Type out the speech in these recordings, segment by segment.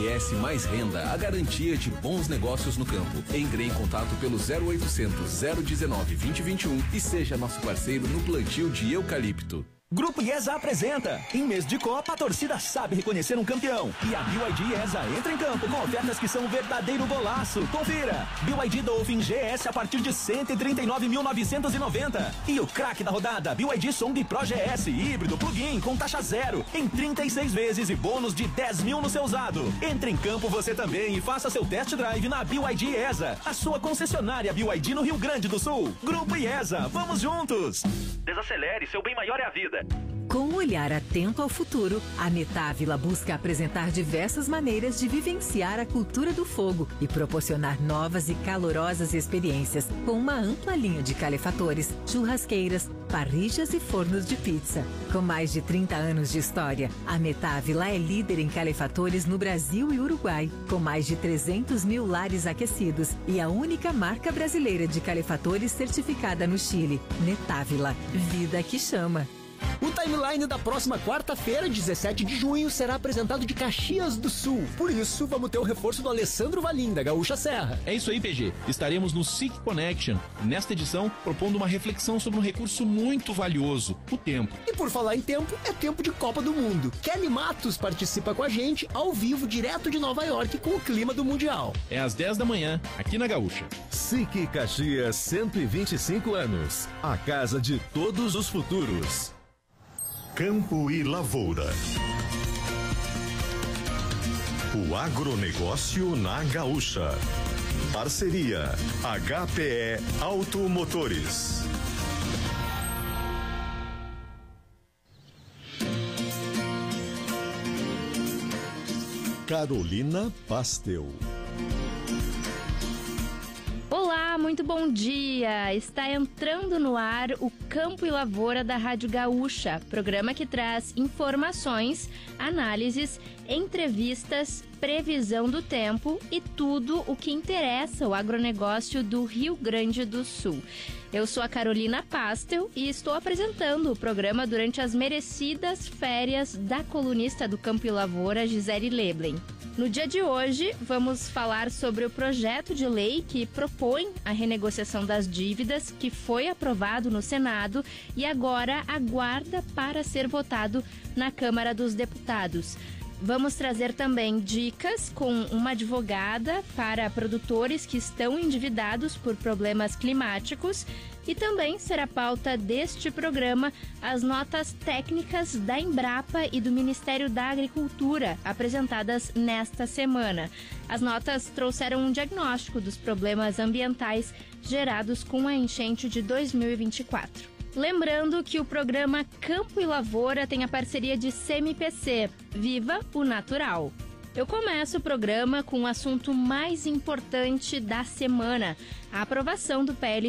ICMS mais renda, a garantia de bons negócios no campo. Entre em contato pelo 0800 019 2021 e seja nosso parceiro no plantio de eucalipto. Grupo IESA apresenta. Em mês de Copa, a torcida sabe reconhecer um campeão. E a BYD IESA entra em campo com ofertas que são um verdadeiro golaço. Confira. BYD Dolphin GS a partir de 139.990. E o craque da rodada, BYD Song Pro GS híbrido plug-in com taxa zero em 36 vezes e bônus de 10 mil no seu usado. Entre em campo você também e faça seu test drive na BYD IESA, a sua concessionária BYD no Rio Grande do Sul. Grupo IESA, vamos juntos. Desacelere, seu bem maior é a vida. Com um olhar atento ao futuro, a Netávila busca apresentar diversas maneiras de vivenciar a cultura do fogo e proporcionar novas e calorosas experiências, com uma ampla linha de calefatores, churrasqueiras, parrijas e fornos de pizza. Com mais de 30 anos de história, a Netávila é líder em calefatores no Brasil e Uruguai, com mais de 300 mil lares aquecidos e a única marca brasileira de calefatores certificada no Chile. Netávila, vida que chama. O timeline da próxima quarta-feira, 17 de junho, será apresentado de Caxias do Sul. Por isso, vamos ter o reforço do Alessandro Valim, da Gaúcha Serra. É isso aí, PG. Estaremos no SIC Connection, nesta edição, propondo uma reflexão sobre um recurso muito valioso, o tempo. E por falar em tempo, é tempo de Copa do Mundo. Kelly Matos participa com a gente, ao vivo, direto de Nova York, com o clima do Mundial. É às 10 da manhã, aqui na Gaúcha. SIC Caxias, 125 anos. A casa de todos os futuros. Campo e Lavoura. O agronegócio na Gaúcha. Parceria HPE Automotores. Carolina Pastel. Olá, muito bom dia! Está entrando no ar o Campo e Lavoura da Rádio Gaúcha, programa que traz informações, análises, entrevistas, previsão do tempo e tudo o que interessa o agronegócio do Rio Grande do Sul. Eu sou a Carolina Pastel e estou apresentando o programa durante as merecidas férias da colunista do Campo e Lavoura, Gisele Leblen. No dia de hoje, vamos falar sobre o projeto de lei que propõe a renegociação das dívidas, que foi aprovado no Senado e agora aguarda para ser votado na Câmara dos Deputados. Vamos trazer também dicas com uma advogada para produtores que estão endividados por problemas climáticos e também será pauta deste programa as notas técnicas da Embrapa e do Ministério da Agricultura apresentadas nesta semana. As notas trouxeram um diagnóstico dos problemas ambientais gerados com a enchente de 2024. Lembrando que o programa Campo e Lavoura tem a parceria de CMPC, Viva o Natural. Eu começo o programa com o assunto mais importante da semana, a aprovação do PL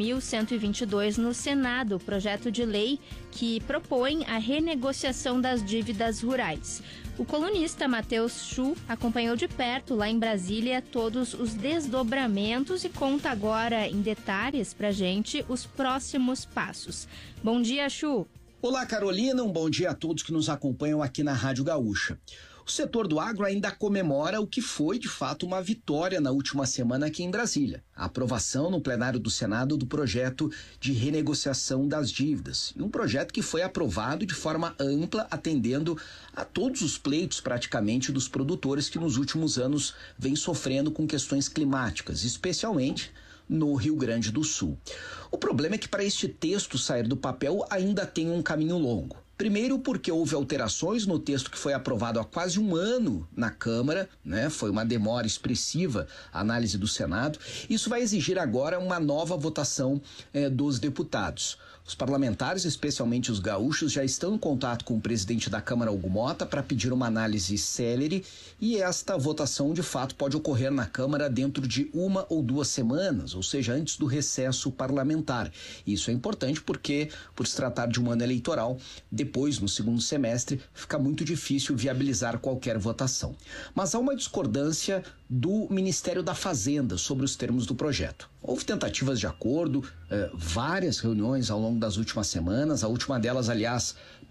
5.122 no Senado, projeto de lei que propõe a renegociação das dívidas rurais. O colunista Matheus Chu acompanhou de perto lá em Brasília todos os desdobramentos e conta agora em detalhes pra gente os próximos passos. Bom dia, Chu! Olá, Carolina, um bom dia a todos que nos acompanham aqui na Rádio Gaúcha. O setor do agro ainda comemora o que foi, de fato, uma vitória na última semana aqui em Brasília. A aprovação no plenário do Senado do projeto de renegociação das dívidas. E um projeto que foi aprovado de forma ampla, atendendo a todos os pleitos, praticamente, dos produtores que nos últimos anos vêm sofrendo com questões climáticas, especialmente no Rio Grande do Sul. O problema é que para este texto sair do papel ainda tem um caminho longo. Primeiro porque houve alterações no texto que foi aprovado há quase um ano na Câmara, né? Foi uma demora expressiva a análise do Senado. Isso vai exigir agora uma nova votação dos deputados. Os parlamentares, especialmente os gaúchos, já estão em contato com o presidente da Câmara, Hugo Mota, para pedir uma análise célere e esta votação, de fato, pode ocorrer na Câmara dentro de 1 ou 2 semanas, ou seja, antes do recesso parlamentar. Isso é importante porque, por se tratar de um ano eleitoral, depois, no segundo semestre, fica muito difícil viabilizar qualquer votação. Mas há uma discordância do Ministério da Fazenda sobre os termos do projeto. Houve tentativas de acordo, várias reuniões ao longo das últimas semanas, a última delas, aliás,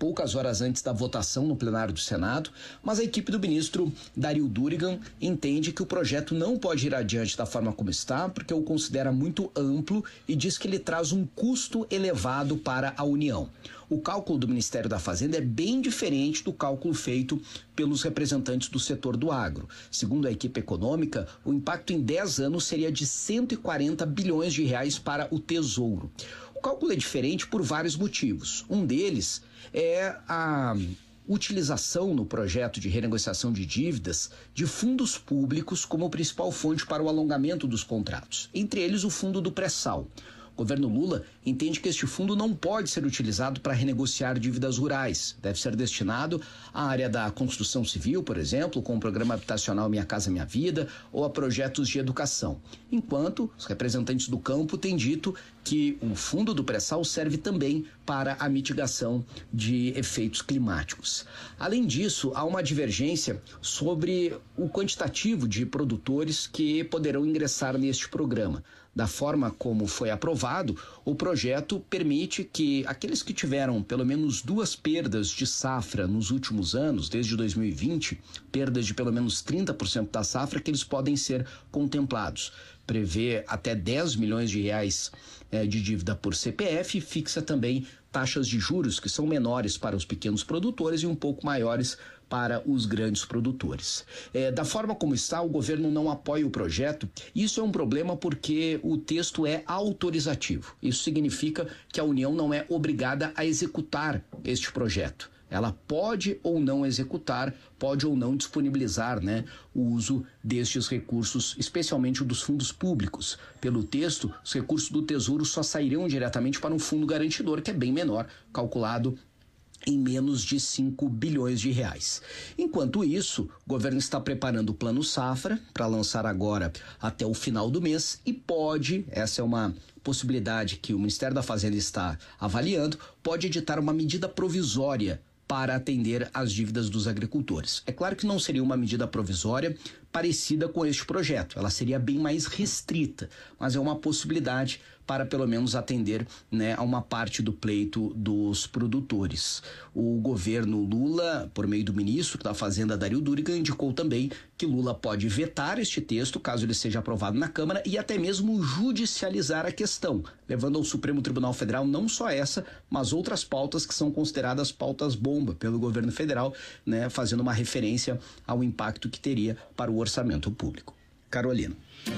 poucas horas antes da votação no plenário do Senado, mas a equipe do ministro Dario Durigan entende que o projeto não pode ir adiante da forma como está, porque o considera muito amplo e diz que ele traz um custo elevado para a União. O cálculo do Ministério da Fazenda é bem diferente do cálculo feito pelos representantes do setor do agro. Segundo a equipe econômica, o impacto em 10 anos seria de 140 bilhões de reais para o Tesouro. O cálculo é diferente por vários motivos. Um deles é a utilização no projeto de renegociação de dívidas de fundos públicos como principal fonte para o alongamento dos contratos, entre eles o fundo do pré-sal. O governo Lula entende que este fundo não pode ser utilizado para renegociar dívidas rurais. Deve ser destinado à área da construção civil, por exemplo, com o programa habitacional Minha Casa Minha Vida, ou a projetos de educação. Enquanto os representantes do campo têm dito que o fundo do pré-sal serve também para a mitigação de efeitos climáticos. Além disso, há uma divergência sobre o quantitativo de produtores que poderão ingressar neste programa. Da forma como foi aprovado, o projeto permite que aqueles que tiveram pelo menos 2 perdas de safra nos últimos anos, desde 2020, perdas de pelo menos 30% da safra, que eles podem ser contemplados. Prevê até 10 milhões de reais de dívida por CPF e fixa também taxas de juros que são menores para os pequenos produtores e um pouco maiores para os grandes produtores. Da forma como está, o governo não apoia o projeto. Isso é um problema porque o texto é autorizativo. Isso significa que a União não é obrigada a executar este projeto. Ela pode ou não executar, pode ou não disponibilizar, o uso destes recursos, especialmente o dos fundos públicos. Pelo texto, os recursos do Tesouro só sairão diretamente para um fundo garantidor, que é bem menor, calculado em menos de 5 bilhões de reais. Enquanto isso, o governo está preparando o Plano Safra para lançar agora até o final do mês e essa é uma possibilidade que o Ministério da Fazenda está avaliando, pode editar uma medida provisória para atender às dívidas dos agricultores. É claro que não seria uma medida provisória parecida com este projeto, ela seria bem mais restrita, mas é uma possibilidade para pelo menos atender a uma parte do pleito dos produtores. O governo Lula, por meio do ministro da Fazenda, Dario Durigan, indicou também que Lula pode vetar este texto, caso ele seja aprovado na Câmara, e até mesmo judicializar a questão, levando ao Supremo Tribunal Federal não só essa, mas outras pautas que são consideradas pautas-bomba pelo governo federal, fazendo uma referência ao impacto que teria para o orçamento público. Carolina.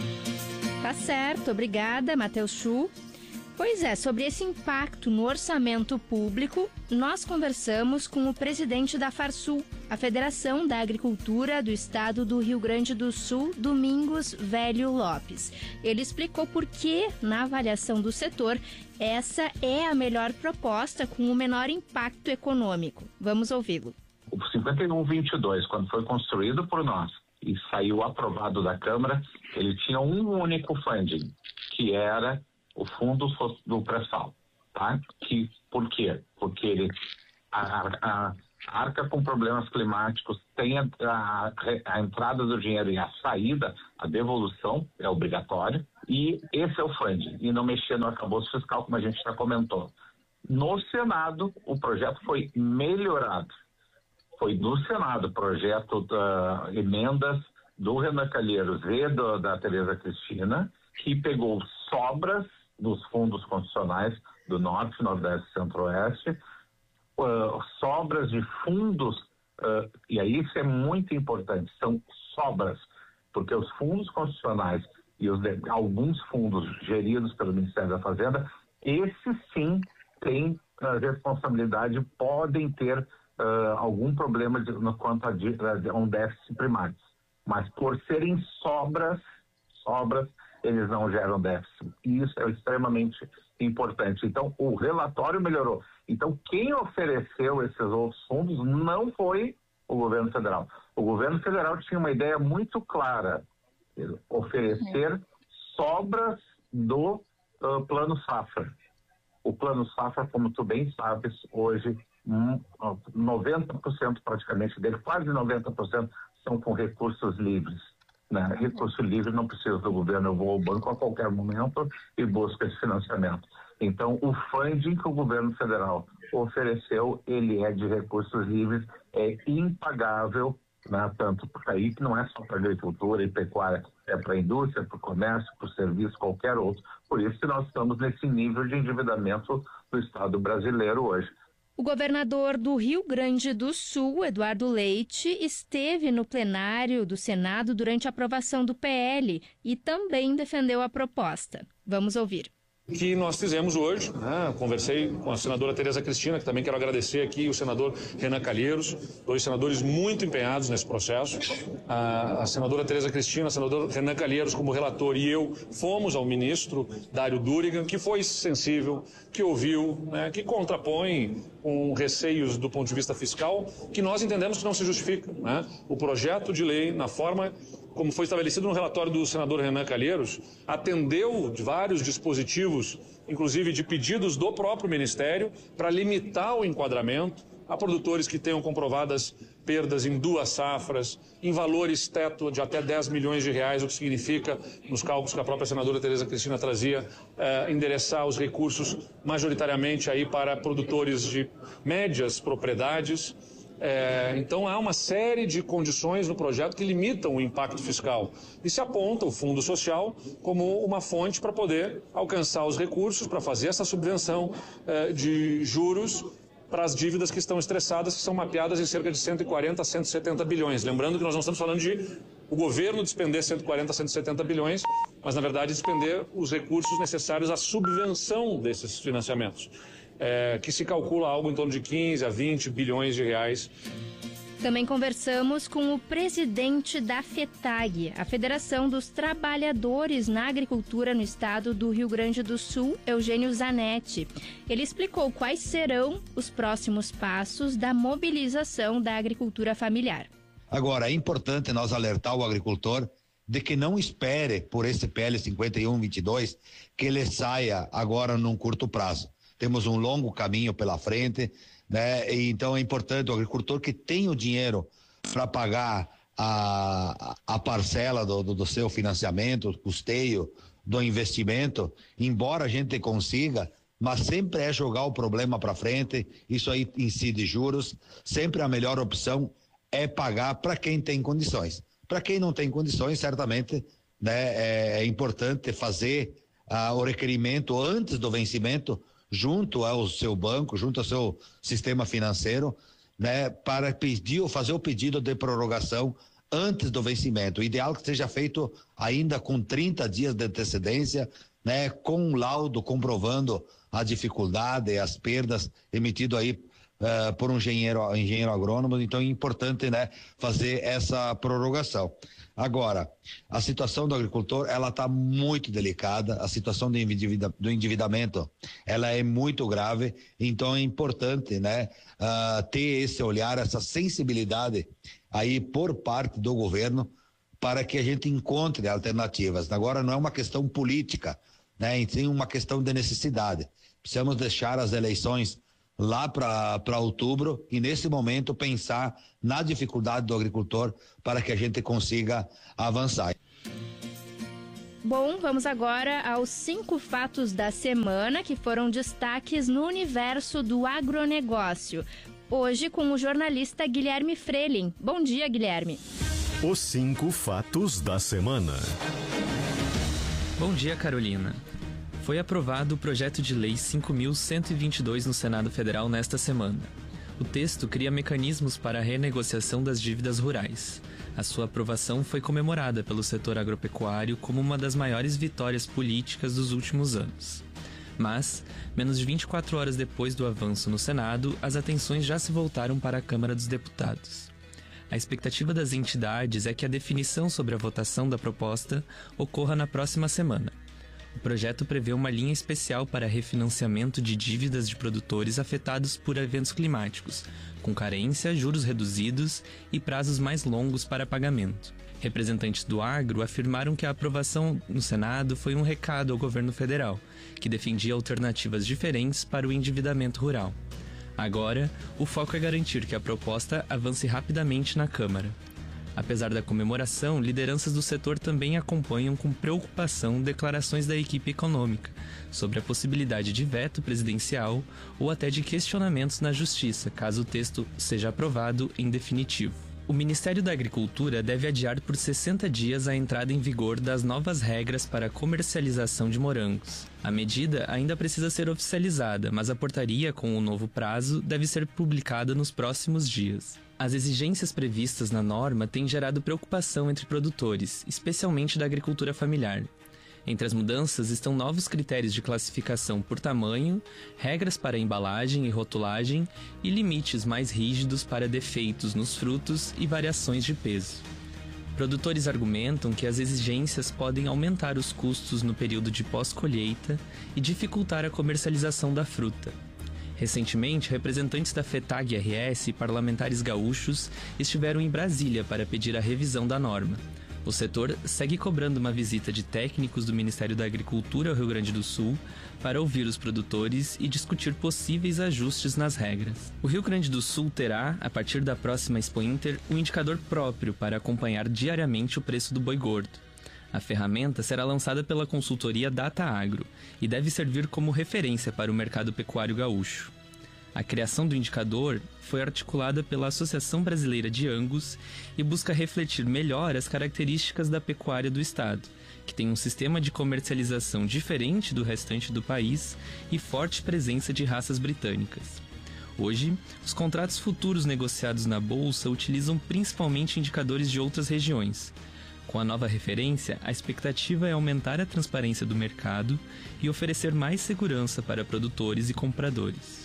Tá certo, obrigada, Matheus Chu. Pois é, sobre esse impacto no orçamento público, nós conversamos com o presidente da Farsul, a Federação da Agricultura do Estado do Rio Grande do Sul, Domingos Velho Lopes. Ele explicou por que, na avaliação do setor, essa é a melhor proposta com o menor impacto econômico. Vamos ouvi-lo. O 5122, quando foi construído por nós e saiu aprovado da Câmara, ele tinha um único funding, que era o fundo do pré-sal, tá? Por quê? Porque ele arca com problemas climáticos, tem a entrada do dinheiro e a saída, a devolução é obrigatória, e esse é o funding, e não mexer no arcabouço fiscal, como a gente já comentou. No Senado, o projeto foi melhorado. Foi no Senado, projeto emendas do Renan Calheiros e da Tereza Cristina, que pegou sobras dos fundos constitucionais do Norte, Nordeste e Centro-Oeste, sobras de fundos, e aí isso é muito importante, são sobras, porque os fundos constitucionais e alguns fundos geridos pelo Ministério da Fazenda, esses sim têm responsabilidade, podem ter algum problema quanto a um déficit primário. Mas por serem sobras, eles não geram déficit. E isso é extremamente importante. Então, o relatório melhorou. Então, quem ofereceu esses outros fundos não foi o governo federal. O governo federal tinha uma ideia muito clara, oferecer sobras do Plano Safra. O Plano Safra, como tu bem sabes, hoje 90% praticamente dele, quase 90% são com recursos livres. Recurso livre não precisa do governo, eu vou ao banco a qualquer momento e busco esse financiamento. Então, o funding que o governo federal ofereceu, ele é de recursos livres, é impagável, né? Tanto porque aí que não é só para agricultura e pecuária, é para a indústria, para o comércio, para o serviço, qualquer outro. Por isso que nós estamos nesse nível de endividamento do Estado brasileiro hoje. O governador do Rio Grande do Sul, Eduardo Leite, esteve no plenário do Senado durante a aprovação do PL e também defendeu a proposta. Vamos ouvir. Que nós fizemos hoje, né? Conversei com a senadora Tereza Cristina, que também quero agradecer aqui, o senador Renan Calheiros, 2 senadores muito empenhados nesse processo. A senadora Tereza Cristina, o senador Renan Calheiros como relator e eu fomos ao ministro Dário Durigan, que foi sensível, que ouviu, né? Que contrapõe com receios do ponto de vista fiscal, que nós entendemos que não se justifica, né? O projeto de lei, na forma como foi estabelecido no relatório do senador Renan Calheiros, atendeu de vários dispositivos, inclusive de pedidos do próprio Ministério, para limitar o enquadramento a produtores que tenham comprovadas perdas em 2 safras, em valores teto de até 10 milhões de reais, o que significa, nos cálculos que a própria senadora Tereza Cristina trazia, endereçar os recursos majoritariamente aí para produtores de médias propriedades. Então há uma série de condições no projeto que limitam o impacto fiscal e se aponta o Fundo Social como uma fonte para poder alcançar os recursos para fazer essa subvenção de juros para as dívidas que estão estressadas, que são mapeadas em cerca de 140 a 170 bilhões. Lembrando que nós não estamos falando de o governo despender 140 a 170 bilhões, mas na verdade despender os recursos necessários à subvenção desses financiamentos. Que se calcula algo em torno de 15 a 20 bilhões de reais. Também conversamos com o presidente da FETAG, a Federação dos Trabalhadores na Agricultura no estado do Rio Grande do Sul, Eugênio Zanetti. Ele explicou quais serão os próximos passos da mobilização da agricultura familiar. Agora, é importante nós alertar o agricultor de que não espere por esse PL 5122 que ele saia agora num curto prazo. Temos um longo caminho pela frente, né? E então é importante o agricultor que tem o dinheiro para pagar a parcela do seu financiamento, o custeio do investimento, embora a gente consiga, mas sempre é jogar o problema para frente, isso aí incide juros, sempre a melhor opção é pagar para quem tem condições. Para quem não tem condições, certamente, né, é importante fazer o requerimento antes do vencimento, junto ao seu banco, junto ao seu sistema financeiro, né, para pedir ou fazer o pedido de prorrogação antes do vencimento. O ideal é que seja feito ainda com 30 dias de antecedência, né, com um laudo comprovando a dificuldade, as perdas emitido aí por um engenheiro agrônomo. Então é importante, né, fazer essa prorrogação. Agora, a situação do agricultor, ela está muito delicada, a situação do endividamento, ela é muito grave, então é importante, né, ter esse olhar, essa sensibilidade aí por parte do governo para que a gente encontre alternativas. Agora não é uma questão política, né, sim uma questão de necessidade. Precisamos deixar as eleições lá para outubro e nesse momento pensar na dificuldade do agricultor para que a gente consiga avançar. Bom, vamos agora aos 5 fatos da semana que foram destaques no universo do agronegócio. Hoje com o jornalista Guilherme Frelin. Bom dia, Guilherme. Os 5 fatos da semana. Bom dia, Carolina. Foi aprovado o projeto de lei 5.122 no Senado Federal nesta semana. O texto cria mecanismos para a renegociação das dívidas rurais. A sua aprovação foi comemorada pelo setor agropecuário como uma das maiores vitórias políticas dos últimos anos. Mas, menos de 24 horas depois do avanço no Senado, as atenções já se voltaram para a Câmara dos Deputados. A expectativa das entidades é que a definição sobre a votação da proposta ocorra na próxima semana. O projeto prevê uma linha especial para refinanciamento de dívidas de produtores afetados por eventos climáticos, com carência, juros reduzidos e prazos mais longos para pagamento. Representantes do agro afirmaram que a aprovação no Senado foi um recado ao governo federal, que defendia alternativas diferentes para o endividamento rural. Agora, o foco é garantir que a proposta avance rapidamente na Câmara. Apesar da comemoração, lideranças do setor também acompanham com preocupação declarações da equipe econômica sobre a possibilidade de veto presidencial ou até de questionamentos na justiça, caso o texto seja aprovado em definitivo. O Ministério da Agricultura deve adiar por 60 dias a entrada em vigor das novas regras para a comercialização de morangos. A medida ainda precisa ser oficializada, mas a portaria com o novo prazo deve ser publicada nos próximos dias. As exigências previstas na norma têm gerado preocupação entre produtores, especialmente da agricultura familiar. Entre as mudanças estão novos critérios de classificação por tamanho, regras para embalagem e rotulagem e limites mais rígidos para defeitos nos frutos e variações de peso. Produtores argumentam que as exigências podem aumentar os custos no período de pós-colheita e dificultar a comercialização da fruta. Recentemente, representantes da FETAG-RS e parlamentares gaúchos estiveram em Brasília para pedir a revisão da norma. O setor segue cobrando uma visita de técnicos do Ministério da Agricultura ao Rio Grande do Sul para ouvir os produtores e discutir possíveis ajustes nas regras. O Rio Grande do Sul terá, a partir da próxima Expo Inter, um indicador próprio para acompanhar diariamente o preço do boi gordo. A ferramenta será lançada pela consultoria Data Agro e deve servir como referência para o mercado pecuário gaúcho. A criação do indicador foi articulada pela Associação Brasileira de Angus e busca refletir melhor as características da pecuária do estado, que tem um sistema de comercialização diferente do restante do país e forte presença de raças britânicas. Hoje, os contratos futuros negociados na Bolsa utilizam principalmente indicadores de outras regiões. Com a nova referência, a expectativa é aumentar a transparência do mercado e oferecer mais segurança para produtores e compradores.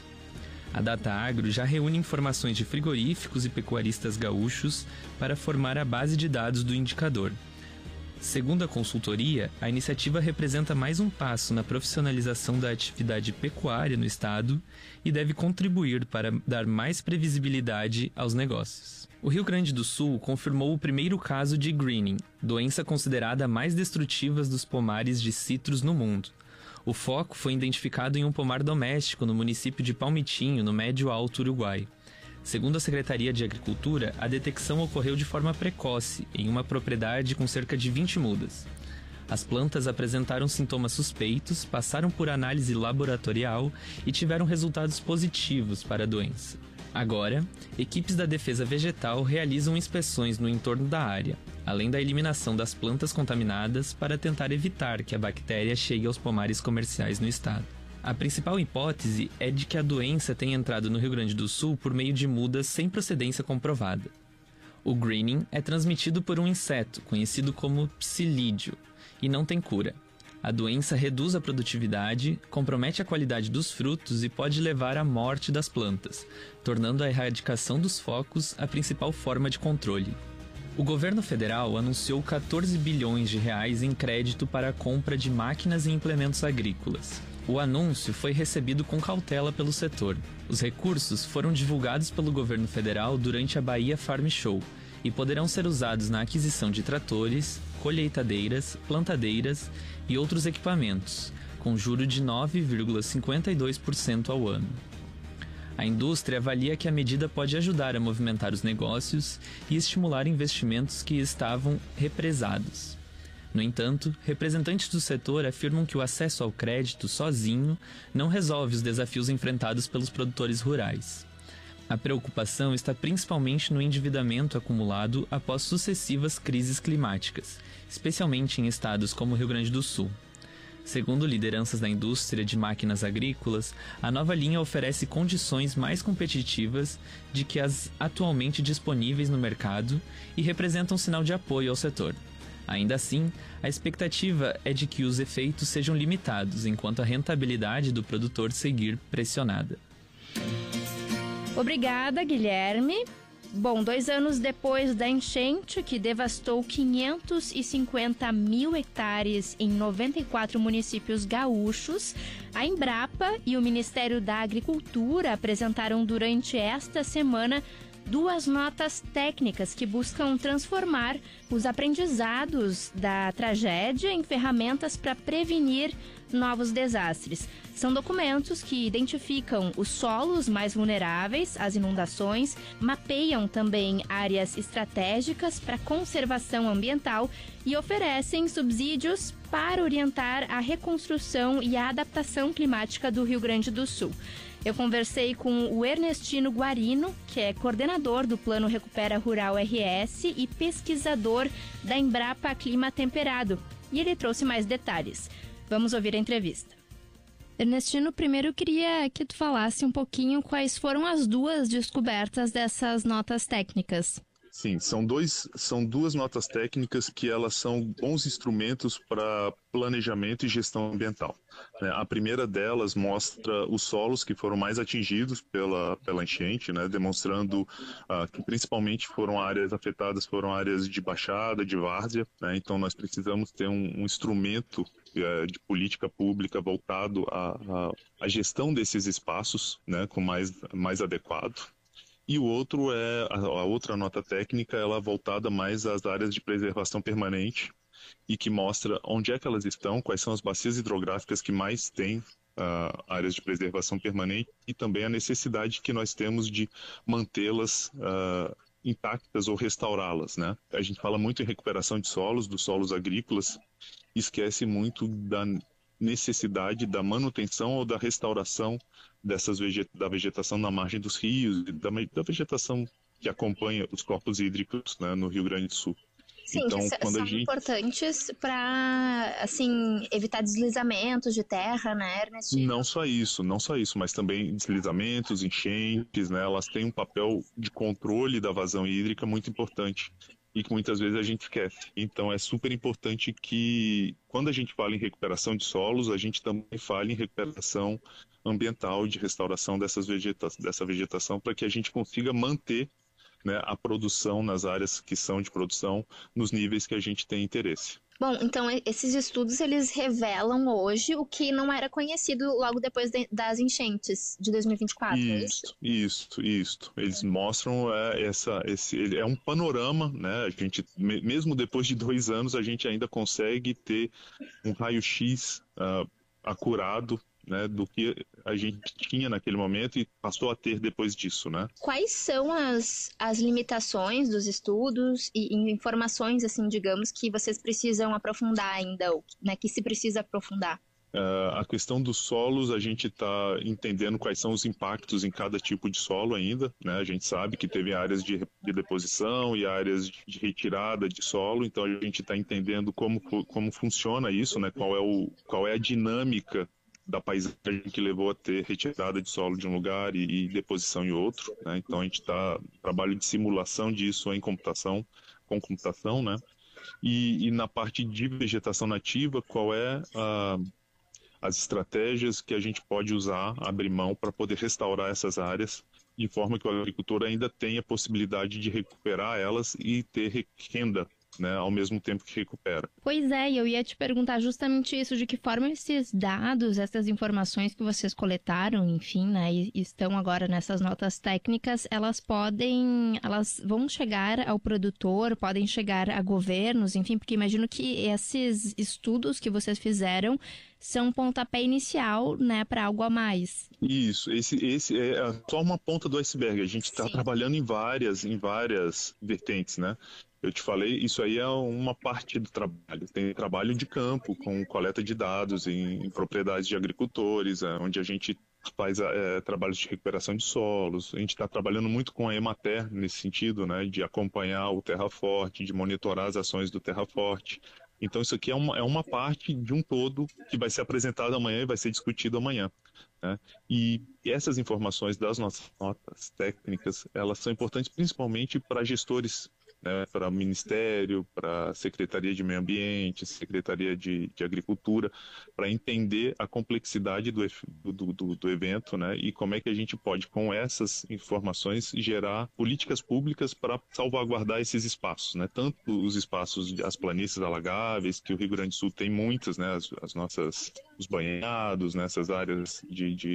A Data Agro já reúne informações de frigoríficos e pecuaristas gaúchos para formar a base de dados do indicador. Segundo a consultoria, a iniciativa representa mais um passo na profissionalização da atividade pecuária no estado e deve contribuir para dar mais previsibilidade aos negócios. O Rio Grande do Sul confirmou o primeiro caso de greening, doença considerada a mais destrutiva dos pomares de citros no mundo. O foco foi identificado em um pomar doméstico no município de Palmitinho, no Médio Alto Uruguai. Segundo a Secretaria de Agricultura, a detecção ocorreu de forma precoce, em uma propriedade com cerca de 20 mudas. As plantas apresentaram sintomas suspeitos, passaram por análise laboratorial e tiveram resultados positivos para a doença. Agora, equipes da Defesa Vegetal realizam inspeções no entorno da área, além da eliminação das plantas contaminadas para tentar evitar que a bactéria chegue aos pomares comerciais no estado. A principal hipótese é de que a doença tenha entrado no Rio Grande do Sul por meio de mudas sem procedência comprovada. O greening é transmitido por um inseto, conhecido como psilídeo, e não tem cura. A doença reduz a produtividade, compromete a qualidade dos frutos e pode levar à morte das plantas, tornando a erradicação dos focos a principal forma de controle. O governo federal anunciou 14 bilhões de reais em crédito para a compra de máquinas e implementos agrícolas. O anúncio foi recebido com cautela pelo setor. Os recursos foram divulgados pelo governo federal durante a Bahia Farm Show e poderão ser usados na aquisição de tratores, colheitadeiras, plantadeiras e outros equipamentos, com juro de 9,52% ao ano. A indústria avalia que a medida pode ajudar a movimentar os negócios e estimular investimentos que estavam represados. No entanto, representantes do setor afirmam que o acesso ao crédito sozinho não resolve os desafios enfrentados pelos produtores rurais. A preocupação está principalmente no endividamento acumulado após sucessivas crises climáticas, especialmente em estados como o Rio Grande do Sul. Segundo lideranças da indústria de máquinas agrícolas, a nova linha oferece condições mais competitivas de que as atualmente disponíveis no mercado e representa um sinal de apoio ao setor. Ainda assim, a expectativa é de que os efeitos sejam limitados, enquanto a rentabilidade do produtor seguir pressionada. Obrigada, Guilherme. Bom, 2 anos depois da enchente que devastou 550 mil hectares em 94 municípios gaúchos, a Embrapa e o Ministério da Agricultura apresentaram durante esta semana 2 notas técnicas que buscam transformar os aprendizados da tragédia em ferramentas para prevenir novos desastres. São documentos que identificam os solos mais vulneráveis às inundações, mapeiam também áreas estratégicas para conservação ambiental e oferecem subsídios para orientar a reconstrução e a adaptação climática do Rio Grande do Sul. Eu conversei com o Ernestino Guarino, que é coordenador do Plano Recupera Rural RS e pesquisador da Embrapa Clima Temperado, e ele trouxe mais detalhes. Vamos ouvir a entrevista. Ernestino, primeiro eu queria que tu falasse um pouquinho quais foram as 2 descobertas dessas notas técnicas. Sim, são duas notas técnicas que elas são bons instrumentos para planejamento e gestão ambiental. A primeira delas mostra os solos que foram mais atingidos pela enchente, demonstrando que principalmente áreas afetadas foram áreas de baixada, de várzea. Então nós precisamos ter um instrumento de política pública voltado à gestão desses espaços, com mais adequado. E o outro a outra nota técnica, ela é voltada mais às áreas de preservação permanente e que mostra onde é que elas estão, quais são as bacias hidrográficas que mais têm áreas de preservação permanente e também a necessidade que nós temos de mantê-las intactas ou restaurá-las. A gente fala muito em recuperação de solos, dos solos agrícolas, e esquece muito da necessidade da manutenção ou da restauração da vegetação na margem dos rios, da vegetação que acompanha os corpos hídricos no Rio Grande do Sul. Sim, então, que são importantes para evitar deslizamentos de terra, né, Ernestino? Não só isso, mas também deslizamentos, enchentes, elas têm um papel de controle da vazão hídrica muito importante e que muitas vezes a gente esquece. Então é super importante que, quando a gente fala em recuperação de solos, a gente também fala em recuperação ambiental, de restauração dessa vegetação, para que a gente consiga manter a produção nas áreas que são de produção nos níveis que a gente tem interesse. Bom, então esses estudos eles revelam hoje o que não era conhecido logo depois das enchentes de 2024, é isso? Isso. Eles mostram é um panorama, A gente, mesmo depois de 2 anos, a gente ainda consegue ter um raio-x acurado, do que a gente tinha naquele momento e passou a ter depois disso, Quais são as limitações dos estudos e informações, digamos, que vocês precisam aprofundar ainda, que se precisa aprofundar? A questão dos solos, a gente está entendendo quais são os impactos em cada tipo de solo ainda, A gente sabe que teve áreas de deposição e áreas de retirada de solo, então a gente está entendendo como funciona isso, qual é a dinâmica da paisagem que levou a ter retirada de solo de um lugar e deposição em outro. Então a gente está trabalho de simulação disso com computação, E na parte de vegetação nativa, qual é as estratégias que a gente pode usar, abrir mão para poder restaurar essas áreas, de forma que o agricultor ainda tenha a possibilidade de recuperar elas e ter renda, ao mesmo tempo que recupera. Pois é, e eu ia te perguntar justamente isso, de que forma esses dados, essas informações que vocês coletaram, enfim, e estão agora nessas notas técnicas, elas vão chegar ao produtor, podem chegar a governos, enfim, porque imagino que esses estudos que vocês fizeram são um pontapé inicial, para algo a mais. Isso, esse é só uma ponta do iceberg. A gente está trabalhando em várias vertentes, Eu te falei, isso aí é uma parte do trabalho. Tem trabalho de campo, com coleta de dados em propriedades de agricultores, onde a gente faz trabalhos de recuperação de solos. A gente está trabalhando muito com a Emater nesse sentido, de acompanhar o Terra Forte, de monitorar as ações do Terra Forte. Então isso aqui é uma parte de um todo que vai ser apresentado amanhã e vai ser discutido amanhã. E essas informações das nossas notas técnicas, elas são importantes principalmente para gestores, para o Ministério, para a Secretaria de Meio Ambiente, Secretaria de Agricultura, para entender a complexidade do evento, e como é que a gente pode, com essas informações, gerar políticas públicas para salvaguardar esses espaços, tanto os espaços, as planícies alagáveis, que o Rio Grande do Sul tem muitas, os banhados, essas áreas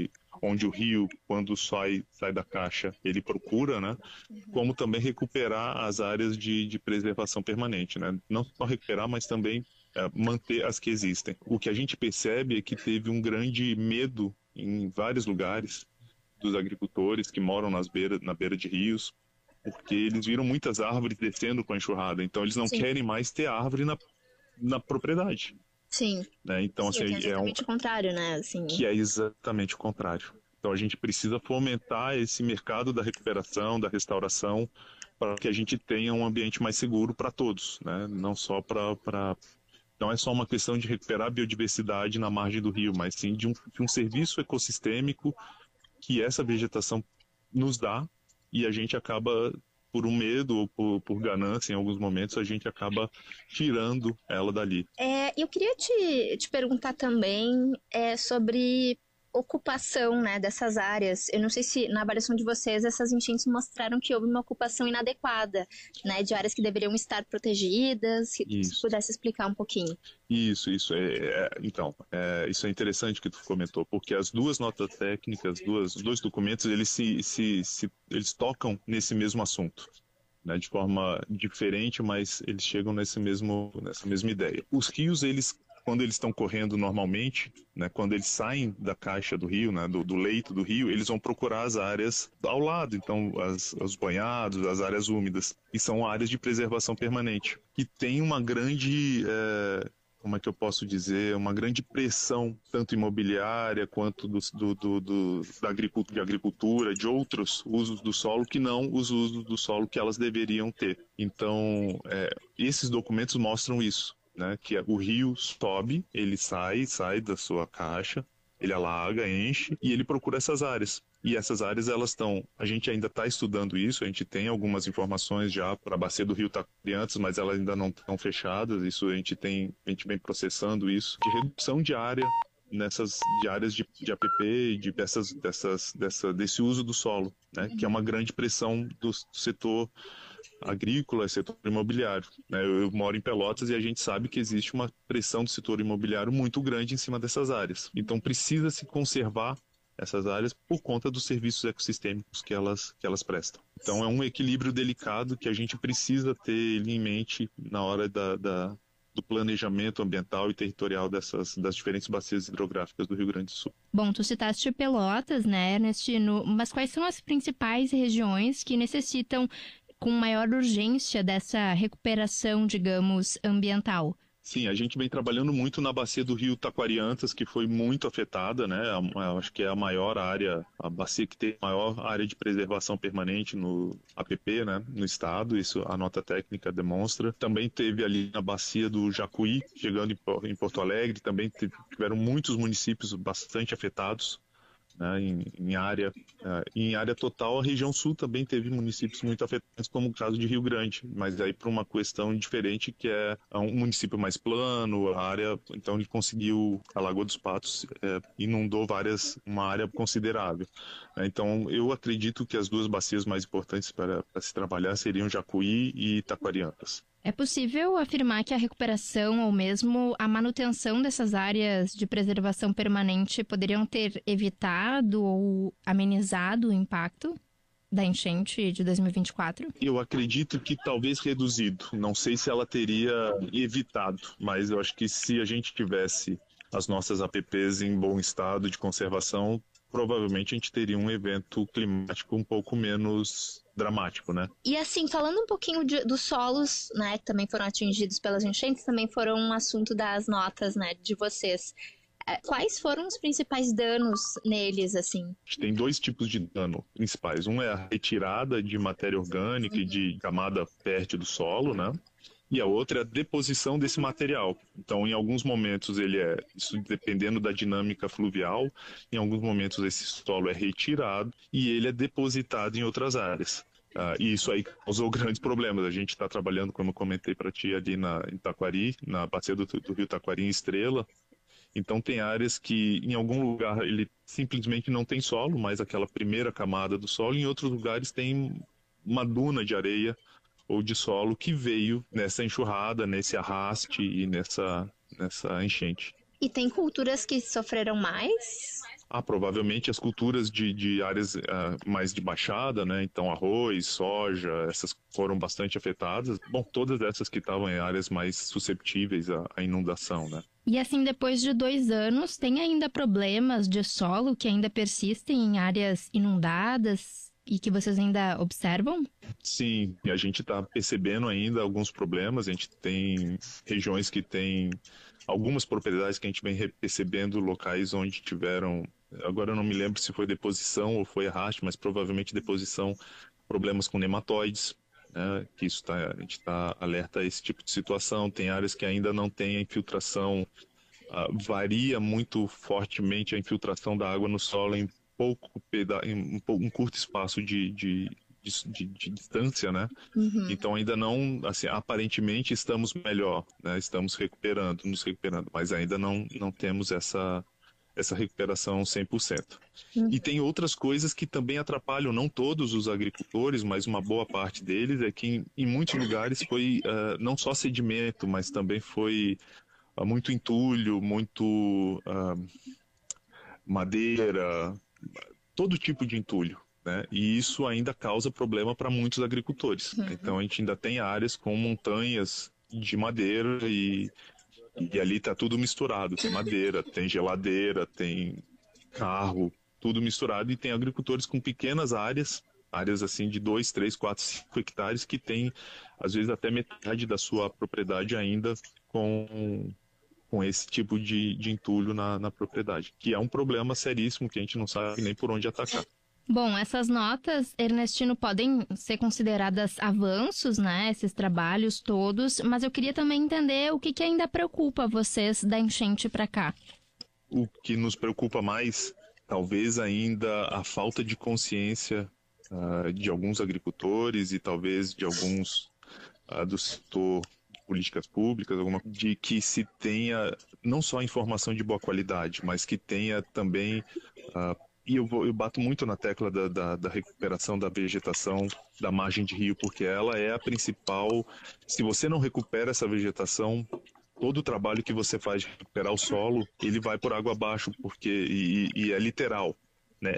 onde o rio, quando sai da caixa, ele procura, né? Como também recuperar as áreas de preservação permanente, né? Não só recuperar, mas também manter as que existem. O que a gente percebe é que teve um grande medo em vários lugares dos agricultores que moram na beira de rios, porque eles viram muitas árvores descendo com a enxurrada, então eles não querem mais ter árvore na propriedade. Sim. Né? Então, sim, assim, que é exatamente o contrário, né? Assim... Que é exatamente o contrário. Então a gente precisa fomentar esse mercado da recuperação, da restauração, para que a gente tenha um ambiente mais seguro para todos, né? Não só para... Não é só uma questão de recuperar a biodiversidade na margem do rio, mas sim de um serviço ecossistêmico que essa vegetação nos dá, e a gente acaba, por um medo ou por ganância em alguns momentos, a gente acaba tirando ela dali. Eu queria te perguntar também sobre ocupação, né, dessas áreas. Eu não sei se na avaliação de vocês essas enchentes mostraram que houve uma ocupação inadequada, né, de áreas que deveriam estar protegidas. Se pudesse explicar um pouquinho. Isso. Então, isso é interessante que tu comentou, porque as duas notas técnicas, os dois documentos, eles tocam nesse mesmo assunto, né, de forma diferente, mas eles chegam nessa mesma ideia. Os rios, quando eles estão correndo normalmente, né, quando eles saem da caixa do rio, né, do leito do rio, eles vão procurar as áreas ao lado, então os banhados, as áreas úmidas, e são áreas de preservação permanente, que tem uma grande, como é que eu posso dizer, uma grande pressão, tanto imobiliária quanto da agricultura, de outros usos do solo, que não os usos do solo que elas deveriam ter. Então, esses documentos mostram isso. Né, que o rio sobe, ele sai da sua caixa, ele alaga, enche e ele procura essas áreas. E essas áreas, a gente ainda está estudando isso, a gente tem algumas informações já para a bacia do rio Taquariantas, mas elas ainda não estão fechadas, isso a gente vem processando isso, de redução de área de áreas de APP e desse uso do solo, né, que é uma grande pressão do setor agrícola, setor imobiliário. Né? Eu moro em Pelotas e a gente sabe que existe uma pressão do setor imobiliário muito grande em cima dessas áreas. Então precisa se conservar essas áreas por conta dos serviços ecossistêmicos que elas prestam. Então é um equilíbrio delicado que a gente precisa ter ele em mente na hora do planejamento ambiental e territorial das diferentes bacias hidrográficas do Rio Grande do Sul. Bom, tu citaste Pelotas, né, Ernestino? Mas quais são as principais regiões que necessitam com maior urgência dessa recuperação, digamos, ambiental? Sim, a gente vem trabalhando muito na bacia do rio Taquariantas, que foi muito afetada, né? Acho que é a maior área, a bacia que tem a maior área de preservação permanente no APP, né? No estado, isso a nota técnica demonstra. Também teve ali na bacia do Jacuí, chegando em Porto Alegre, também tiveram muitos municípios bastante afetados. Né, em área total, a região sul também teve municípios muito afetados, como o caso de Rio Grande, mas aí por uma questão diferente, que é um município mais plano, a área, então ele conseguiu, a Lagoa dos Patos inundou uma área considerável. Então eu acredito que as duas bacias mais importantes para se trabalhar seriam Jacuí e Taquariantas. É possível afirmar que a recuperação ou mesmo a manutenção dessas áreas de preservação permanente poderiam ter evitado ou amenizado o impacto da enchente de 2024? Eu acredito que talvez reduzido. Não sei se ela teria evitado, mas eu acho que se a gente tivesse as nossas APPs em bom estado de conservação, provavelmente a gente teria um evento climático um pouco menos dramático, né? E assim, falando um pouquinho dos solos, né, que também foram atingidos pelas enchentes, também foram um assunto das notas, né, de vocês. Quais foram os principais danos neles, assim? A gente tem dois tipos de dano principais. Um é a retirada de matéria orgânica e de camada fértil do solo, né? E a outra é a deposição desse material. Então, em alguns momentos, isso dependendo da dinâmica fluvial, em alguns momentos esse solo é retirado e ele é depositado em outras áreas. E isso aí causou grandes problemas. A gente está trabalhando, como eu comentei para ti, ali em Taquari, na bacia do rio Taquari, em Estrela. Então, tem áreas que, em algum lugar, ele simplesmente não tem solo, mas aquela primeira camada do solo. Em outros lugares, tem uma duna de areia ou de solo que veio nessa enxurrada, nesse arraste e nessa enchente. E tem culturas que sofreram mais? Provavelmente as culturas de áreas mais de baixada, né? Então arroz, soja, essas foram bastante afetadas. Bom, todas essas que estavam em áreas mais susceptíveis à inundação, né? E assim, depois de 2 anos, tem ainda problemas de solo que ainda persistem em áreas inundadas e que vocês ainda observam? Sim, e a gente está percebendo ainda alguns problemas. A gente tem regiões que têm algumas propriedades que a gente vem percebendo, locais onde tiveram, agora eu não me lembro se foi deposição ou foi arraste, mas provavelmente deposição, problemas com nematóides, né? Que isso a gente está alerta a esse tipo de situação. Tem áreas que ainda não tem a infiltração, varia muito fortemente a infiltração da água no solo em um curto espaço de distância, né? Uhum. Então ainda não, assim, aparentemente estamos melhor, né? Estamos nos recuperando, mas ainda não temos essa recuperação 100%. Uhum. E tem outras coisas que também atrapalham, não todos os agricultores, mas uma boa parte deles, é que em muitos lugares foi não só sedimento, mas também foi muito entulho, muito madeira, todo tipo de entulho, né? E isso ainda causa problema para muitos agricultores. Uhum. Então a gente ainda tem áreas com montanhas de madeira e ali está tudo misturado. Tem madeira, tem geladeira, tem carro, tudo misturado. E tem agricultores com pequenas áreas assim de 2, 3, 4, 5 hectares que tem às vezes até metade da sua propriedade ainda com esse tipo de entulho na propriedade, que é um problema seríssimo que a gente não sabe nem por onde atacar. Bom, essas notas, Ernestino, podem ser consideradas avanços, né, esses trabalhos todos, mas eu queria também entender o que ainda preocupa vocês da enchente para cá. O que nos preocupa mais, talvez ainda a falta de consciência de alguns agricultores e talvez de alguns do setor políticas públicas, de que se tenha não só informação de boa qualidade, mas que tenha também, e eu bato muito na tecla da recuperação da vegetação da margem de rio, porque ela é a principal. Se você não recupera essa vegetação, todo o trabalho que você faz de recuperar o solo, ele vai por água abaixo, porque e é literal, né?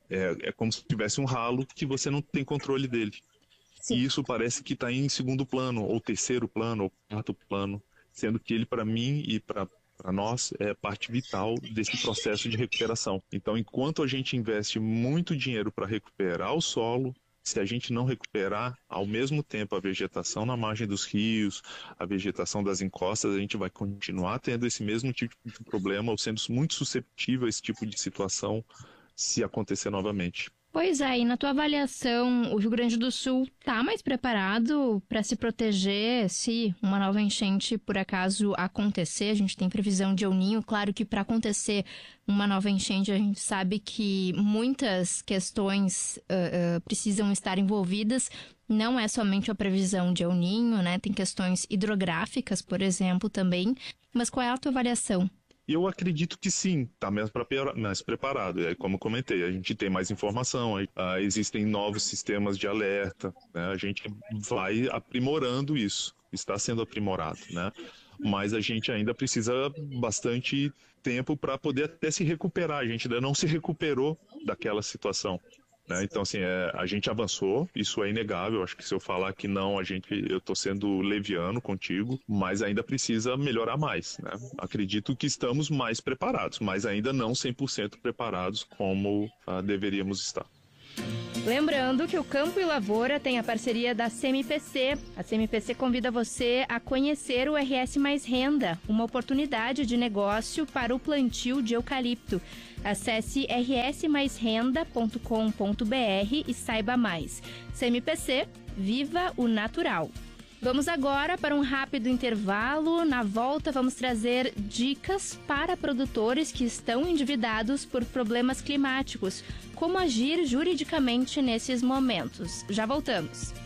É como se tivesse um ralo que você não tem controle dele. Sim. E isso parece que está em segundo plano, ou terceiro plano, ou quarto plano, sendo que ele, para mim e para nós, é parte vital desse processo de recuperação. Então, enquanto a gente investe muito dinheiro para recuperar o solo, se a gente não recuperar ao mesmo tempo a vegetação na margem dos rios, a vegetação das encostas, a gente vai continuar tendo esse mesmo tipo de problema, ou sendo muito susceptível a esse tipo de situação se acontecer novamente. Pois é, e na tua avaliação, o Rio Grande do Sul está mais preparado para se proteger se uma nova enchente por acaso acontecer? A gente tem previsão de El Niño, claro que para acontecer uma nova enchente a gente sabe que muitas questões precisam estar envolvidas. Não é somente a previsão de El Niño, né? Tem questões hidrográficas, por exemplo, também. Mas qual é a tua avaliação? Eu acredito que sim, está mais preparado. E aí, como eu comentei, a gente tem mais informação, existem novos sistemas de alerta, né? A gente vai aprimorando isso, está sendo aprimorado, né? Mas a gente ainda precisa bastante tempo para poder até se recuperar. A gente ainda não se recuperou daquela situação, né? Então, assim, a gente avançou, isso é inegável. Acho que se eu falar que não, eu estou sendo leviano contigo, mas ainda precisa melhorar mais, né? Acredito que estamos mais preparados, mas ainda não 100% preparados como deveríamos estar. Lembrando que o Campo e Lavoura tem a parceria da CMPC. A CMPC convida você a conhecer o RS Mais Renda, uma oportunidade de negócio para o plantio de eucalipto. Acesse rsmaisrenda.com.br e saiba mais. CMPC, viva o natural. Vamos agora para um rápido intervalo. Na volta, vamos trazer dicas para produtores que estão endividados por problemas climáticos. Como agir juridicamente nesses momentos. Já voltamos.